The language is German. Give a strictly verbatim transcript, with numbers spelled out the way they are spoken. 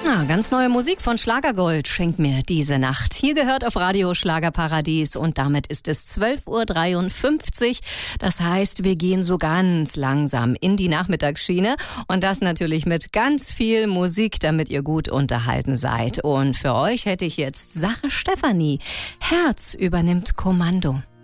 Na, ganz neue Musik von Schlagergold schenkt mir diese Nacht. Hier gehört auf Radio Schlagerparadies und damit ist es zwölf Uhr dreiundfünfzig. Das heißt, wir gehen so ganz langsam in die Nachmittagsschiene und das natürlich mit ganz viel Musik, damit ihr gut unterhalten seid. Und für euch hätte ich jetzt Sache Stefanie. Herz übernimmt Kommando.